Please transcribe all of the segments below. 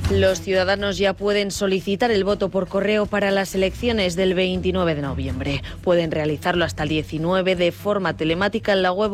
Los ciudadanos ya pueden solicitar el voto por correo para las elecciones del 29 de noviembre. Pueden realizarlo hasta el 19 de forma telemática en la web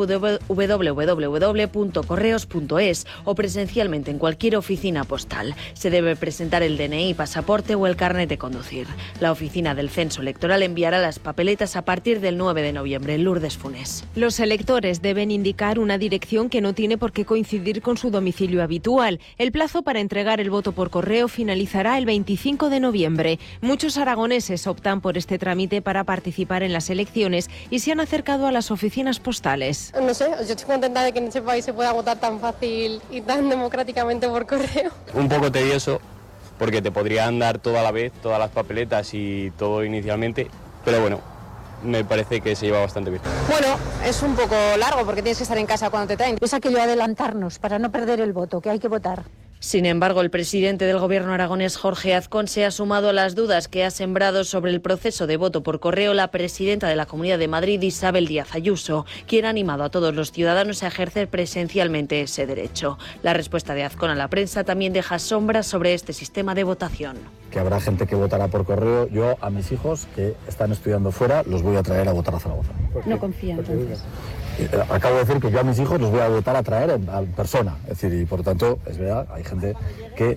www.correos.es o presencialmente en cualquier oficina postal. Se debe presentar el DNI, pasaporte o el carnet de conducir. La oficina del Censo Electoral enviará las papeletas a partir del 9 de noviembre. Lourdes Funes. Los electores deben indicar una dirección que no tiene por qué coincidir con su domicilio habitual. El plazo para entregar el voto por correo finalizará el 25 de noviembre. Muchos aragoneses optan por este trámite para participar en las elecciones y se han acercado a las oficinas postales. No sé, yo estoy contenta de que en este país se pueda votar tan fácil y tan democráticamente por correo. Un poco tedioso porque te podrían dar toda la vez, todas las papeletas y todo inicialmente, pero bueno, me parece que se lleva bastante bien. Bueno, es un poco largo porque tienes que estar en casa cuando te traen. Es aquello de adelantarnos para no perder el voto, que hay que votar. Sin embargo, el presidente del Gobierno aragonés, Jorge Azcón, se ha sumado a las dudas que ha sembrado sobre el proceso de voto por correo la presidenta de la Comunidad de Madrid, Isabel Díaz Ayuso, quien ha animado a todos los ciudadanos a ejercer presencialmente ese derecho. La respuesta de Azcón a la prensa también deja sombras sobre este sistema de votación. Que habrá gente que votará por correo. Yo a mis hijos que están estudiando fuera los voy a traer a votar a Zaragoza. No confía entonces. Acabo de decir que yo a mis hijos los voy a votar a traer en persona. Es decir, y por tanto, es verdad, hay gente que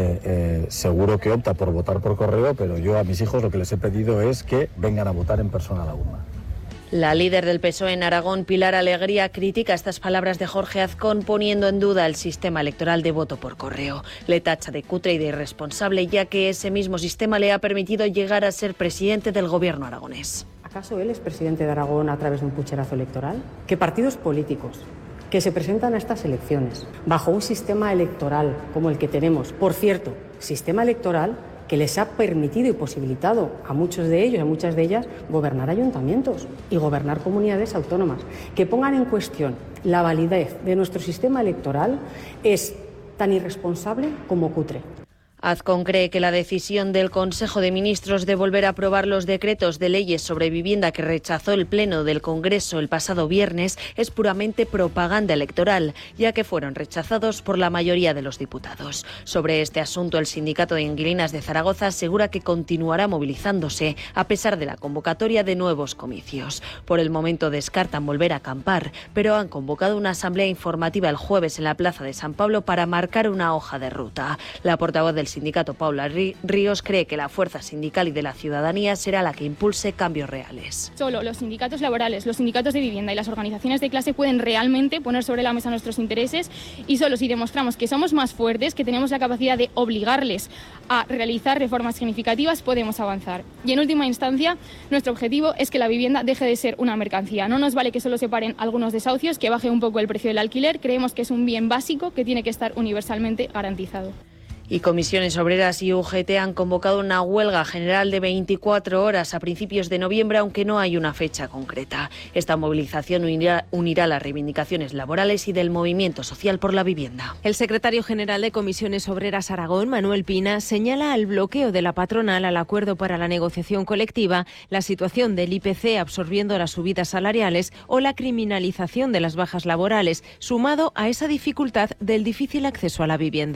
seguro que opta por votar por correo, pero yo a mis hijos lo que les he pedido es que vengan a votar en persona a la urna. La líder del PSOE en Aragón, Pilar Alegría, critica estas palabras de Jorge Azcón poniendo en duda el sistema electoral de voto por correo. Le tacha de cutre y de irresponsable, ya que ese mismo sistema le ha permitido llegar a ser presidente del Gobierno aragonés. ¿Acaso él es presidente de Aragón a través de un pucherazo electoral? ¿Qué partidos políticos que se presentan a estas elecciones bajo un sistema electoral como el que tenemos, por cierto, sistema electoral que les ha permitido y posibilitado a muchos de ellos, a muchas de ellas, gobernar ayuntamientos y gobernar comunidades autónomas, que pongan en cuestión la validez de nuestro sistema electoral, es tan irresponsable como cutre? Azcón cree que la decisión del Consejo de Ministros de volver a aprobar los decretos de leyes sobre vivienda que rechazó el Pleno del Congreso el pasado viernes es puramente propaganda electoral, ya que fueron rechazados por la mayoría de los diputados. Sobre este asunto, el Sindicato de Inquilinas de Zaragoza asegura que continuará movilizándose a pesar de la convocatoria de nuevos comicios. Por el momento descartan volver a acampar, pero han convocado una asamblea informativa el jueves en la Plaza de San Pablo para marcar una hoja de ruta. La portavoz del sindicato, Paula Ríos, cree que la fuerza sindical y de la ciudadanía será la que impulse cambios reales. Solo los sindicatos laborales, los sindicatos de vivienda y las organizaciones de clase pueden realmente poner sobre la mesa nuestros intereses, y solo si demostramos que somos más fuertes, que tenemos la capacidad de obligarles a realizar reformas significativas, podemos avanzar. Y en última instancia, nuestro objetivo es que la vivienda deje de ser una mercancía. No nos vale que solo se paren algunos desahucios, que baje un poco el precio del alquiler. Creemos que es un bien básico que tiene que estar universalmente garantizado. Y Comisiones Obreras y UGT han convocado una huelga general de 24 horas a principios de noviembre, aunque no hay una fecha concreta. Esta movilización unirá las reivindicaciones laborales y del movimiento social por la vivienda. El secretario general de Comisiones Obreras Aragón, Manuel Pina, señala al bloqueo de la patronal al acuerdo para la negociación colectiva, la situación del IPC absorbiendo las subidas salariales o la criminalización de las bajas laborales, sumado a esa dificultad del difícil acceso a la vivienda.